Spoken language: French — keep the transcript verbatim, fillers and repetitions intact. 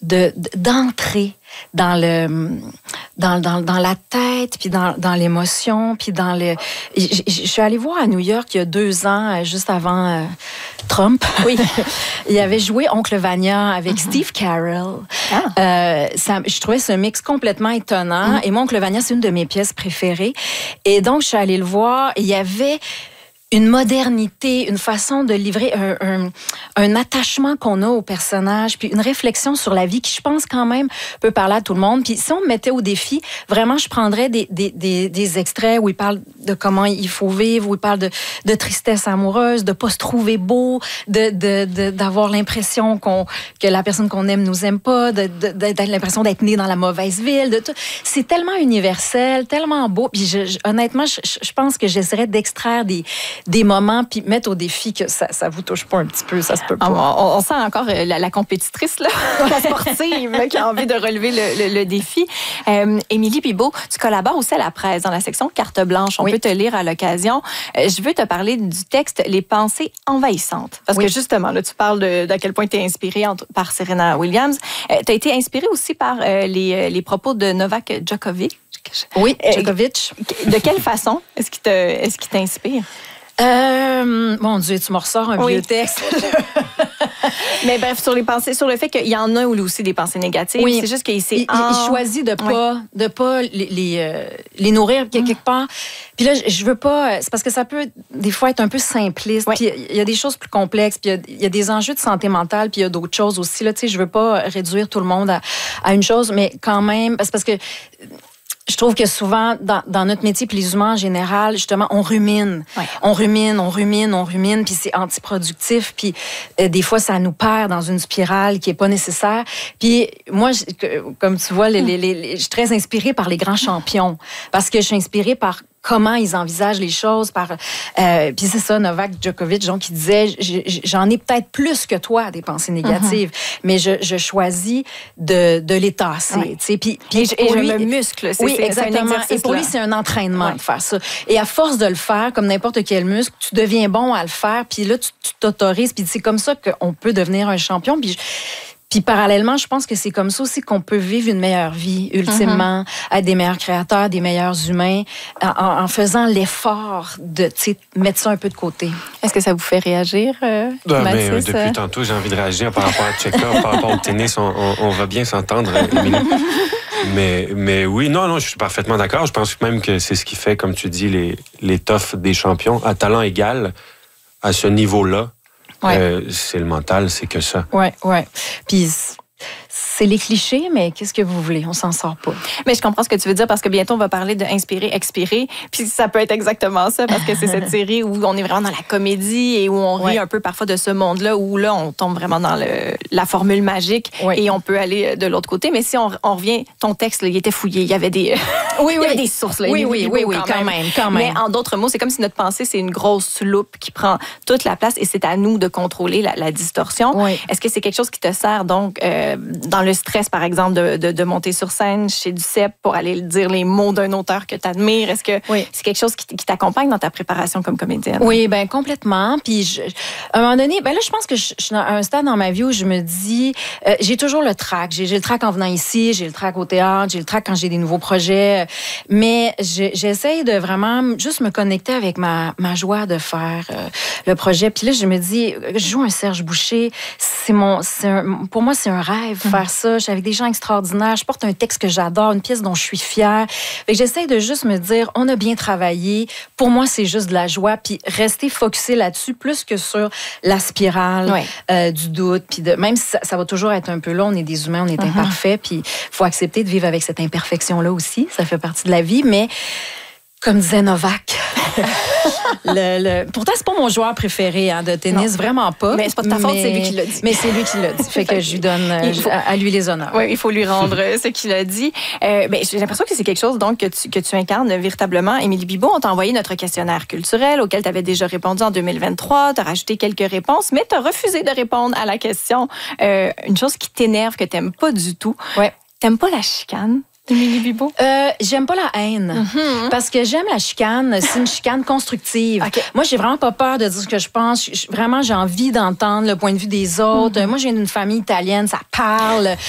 de, d'entrer dans le dans dans dans la tête puis dans dans l'émotion puis dans le je, je suis allée voir à New York il y a deux ans juste avant euh, Trump. Oui. Il avait joué Oncle Vanya avec mm-hmm. Steve Carell. Ah. Euh, ça, je trouvais ce mix complètement étonnant. Mm-hmm. Et mon Oncle Vanya, c'est une de mes pièces préférées. Et donc je suis allée le voir et il y avait une modernité, une façon de livrer un, un, un attachement qu'on a au personnage, puis une réflexion sur la vie qui, je pense, quand même, peut parler à tout le monde. Puis si on me mettait au défi, vraiment, je prendrais des, des, des, des extraits où il parle de comment il faut vivre, où il parle de, de tristesse amoureuse, de pas se trouver beau, de, de, de, d'avoir l'impression qu'on, que la personne qu'on aime nous aime pas, de, de, de, de l'impression d'être né dans la mauvaise ville. De tout. C'est tellement universel, tellement beau. Puis je, je, honnêtement, je, je pense que j'essaierais d'extraire des des moments, puis mettre au défi que ça ne vous touche pas un petit peu, ça se peut pas. On, on sent encore la, la compétitrice, là, la sportive, là, qui a envie de relever le, le, le défi. Euh, Émilie Bibeau, tu collabores aussi à la presse, dans la section Carte blanche. On oui. peut te lire à l'occasion. Euh, je veux te parler du texte « Les pensées envahissantes ». Parce oui. que justement, là, tu parles de, d'à quel point tu es inspirée entre, par Serena Williams. Euh, tu as été inspirée aussi par euh, les, les propos de Novak Djokovic. Oui, Djokovic. Euh, de quelle façon est-ce qu'il, te, est-ce qu'il t'inspire? Euh, mon Dieu, tu me ressors un oui. vieux texte. Mais bref, sur les pensées, sur le fait qu'il y en a aussi des pensées négatives, oui. c'est juste qu'il s'est... Il, en... il choisit de pas, oui. de pas les, les, euh, les nourrir quelque mm. part. Puis là, je veux pas... C'est parce que ça peut, des fois, être un peu simpliste. Oui. Puis il y a des choses plus complexes, puis il y, y a des enjeux de santé mentale, puis il y a d'autres choses aussi. Là, tu sais, je veux pas réduire tout le monde à, à une chose, mais quand même... C'est parce que... Je trouve que souvent, dans, dans notre métier, puis les humains en général, justement, on rumine. Ouais. On rumine, on rumine, on rumine, puis c'est antiproductif. Puis euh, des fois, ça nous perd dans une spirale qui est pas nécessaire. Puis moi, je, comme tu vois, les, les, les, je suis très inspirée par les grands champions. Parce que je suis inspirée par comment ils envisagent les choses. Par euh, puis c'est ça, Novak Djokovic, donc, qui disait, j'en ai peut-être plus que toi des pensées négatives, mm-hmm. mais je, je choisis de, de les tasser. Ouais. Tu sais, puis, puis et, et je me muscle. C'est, oui, c'est, exactement. C'est et pour lui, c'est un entraînement ouais. de faire ça. Et à force de le faire, comme n'importe quel muscle, tu deviens bon à le faire. Puis là, tu, tu t'autorises. Puis c'est comme ça qu'on peut devenir un champion. Puis je, Puis parallèlement, je pense que c'est comme ça aussi qu'on peut vivre une meilleure vie, ultimement, mm-hmm. être des meilleurs créateurs, des meilleurs humains, en, en faisant l'effort de mettre ça un peu de côté. Est-ce que ça vous fait réagir, euh, ben, Mathis? Mais, depuis euh... tantôt, j'ai envie de réagir par rapport à Tchekhov, par rapport au tennis. On, on, on va bien s'entendre, Émilie. mais, mais oui, non, non, je suis parfaitement d'accord. Je pense même que c'est ce qui fait, comme tu dis, les, l'étoffe des champions à talent égal, à ce niveau-là. Ouais. Euh, c'est le mental, c'est que ça. Oui, oui. Puis c'est les clichés, mais qu'est-ce que vous voulez? On s'en sort pas. Mais je comprends ce que tu veux dire parce que bientôt, on va parler de inspirer, expirer. Puis ça peut être exactement ça parce que c'est cette série où on est vraiment dans la comédie et où on rit ouais. un peu parfois de ce monde-là où là, on tombe vraiment dans le, la formule magique ouais. et on peut aller de l'autre côté. Mais si on, on revient, ton texte, là, il était fouillé. Il y avait des, oui, oui. il y avait des sources. Là, oui, oui, oui, oui, quand, quand même. même, quand même. Mais en d'autres mots, c'est comme si notre pensée, c'est une grosse loupe qui prend toute la place et c'est à nous de contrôler la, la distorsion. Oui. Est-ce que c'est quelque chose qui te sert donc euh, dans le stress, par exemple, de, de, de monter sur scène chez Duceppe pour aller dire les mots d'un auteur que tu admires? Est-ce que oui. c'est quelque chose qui, qui t'accompagne dans ta préparation comme comédienne? Oui, bien, complètement. Puis, je, à un moment donné, ben là, je pense que je, je suis à un stade dans ma vie où je me dis, euh, j'ai toujours le trac. J'ai, j'ai le trac en venant ici, j'ai le trac au théâtre, j'ai le trac quand j'ai des nouveaux projets. Mais je, j'essaye de vraiment juste me connecter avec ma, ma joie de faire euh, le projet. Puis là, je me dis, je joue un Serge Boucher. C'est mon, c'est un, pour moi, c'est un rêve, mmh. faire ça. Je suis avec des gens extraordinaires. Je porte un texte que j'adore, une pièce dont je suis fière. Fait que j'essaie de juste me dire, on a bien travaillé. Pour moi, c'est juste de la joie. Puis rester focusé là-dessus, plus que sur la spirale ouais. euh, du doute. Puis de, même si ça, ça va toujours être un peu là, on est des humains, on est mm-hmm. imparfaits. Puis il faut accepter de vivre avec cette imperfection-là aussi. Ça fait partie de la vie. Mais comme disait Novak, le, le... pourtant, c'est pas mon joueur préféré hein, de tennis, non. vraiment pas. Mais c'est pas de ta faute, mais... c'est lui qui l'a dit. Mais c'est lui qui l'a dit. Fait que je lui donne faut... à lui les honneurs. Oui, il faut lui rendre ce qu'il a dit. Euh, ben, j'ai l'impression que c'est quelque chose donc, que, tu, que tu incarnes véritablement. Émilie Bibeau, on t'a envoyé notre questionnaire culturel auquel tu avais déjà répondu en deux mille vingt-trois. Tu as rajouté quelques réponses, mais tu as refusé de répondre à la question. Euh, une chose qui t'énerve, que tu n'aimes pas du tout. Ouais. Tu n'aimes pas la chicane? Émilie Bibeau? Euh, j'aime pas la haine. Mm-hmm. Parce que j'aime la chicane. C'est une chicane constructive. Okay. Moi, j'ai vraiment pas peur de dire ce que je pense. Je, vraiment, j'ai envie d'entendre le point de vue des autres. Mm-hmm. Moi, j'ai une famille italienne, ça parle.